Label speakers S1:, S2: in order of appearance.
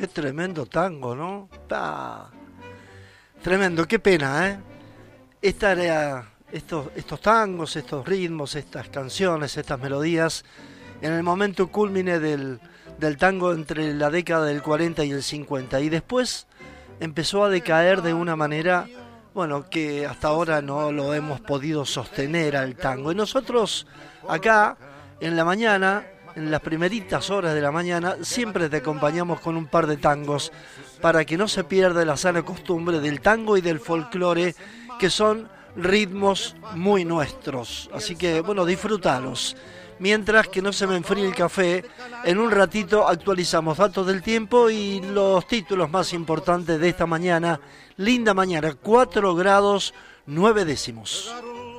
S1: qué tremendo tango, ¿no? Tremendo, qué pena, ¿eh? Estos tangos, estos ritmos, estas canciones, estas melodías, en el momento cúlmine del tango entre la década del 40 y el 50. Y después empezó a decaer de una manera, bueno, que hasta ahora no lo hemos podido sostener al tango. Y nosotros acá, en la mañana, en las primeritas horas de la mañana, siempre te acompañamos con un par de tangos para que no se pierda la sana costumbre del tango y del folclore, que son ritmos muy nuestros. Así que, bueno, disfrútalos. Mientras que no se me enfríe el café, en un ratito actualizamos datos del tiempo y los títulos más importantes de esta mañana. Linda mañana, 4 grados 9 décimos.